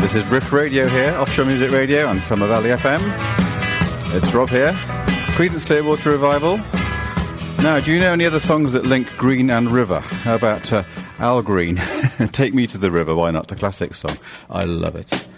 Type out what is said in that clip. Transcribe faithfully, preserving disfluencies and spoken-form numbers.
This is Riff Radio here, Offshore Music Radio on Summer Valley F M. It's Rob here. Creedence Clearwater Revival. Now, do you know any other songs that link green and river? How about uh, Al Green? Take Me to the River, why not? A classic song. I love it.